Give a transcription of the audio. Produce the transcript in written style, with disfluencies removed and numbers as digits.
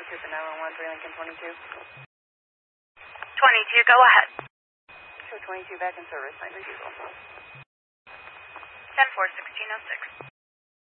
Cooper 911, 3 Lincoln 22. 22, go ahead. Show 22 back in service, night refusal. 10-4, 1606.